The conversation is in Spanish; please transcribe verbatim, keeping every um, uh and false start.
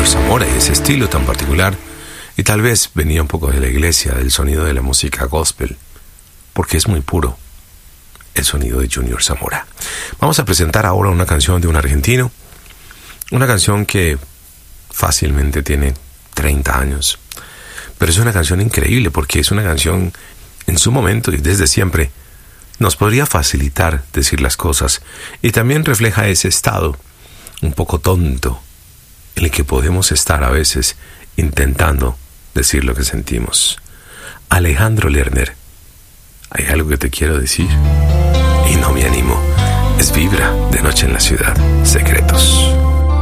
Zamora y ese estilo tan particular, y tal vez venía un poco de la iglesia, del sonido de la música gospel, porque es muy puro el sonido de Junior Zamora. Vamos a presentar ahora una canción de un argentino, una canción que fácilmente tiene treinta años, pero es una canción increíble porque es una canción en su momento y desde siempre nos podría facilitar decir las cosas, y también refleja ese estado un poco tonto en el que podemos estar a veces intentando decir lo que sentimos. Alejandro Lerner, hay algo que te quiero decir y no me animo. Es Vibra, de noche en la ciudad. Secretos.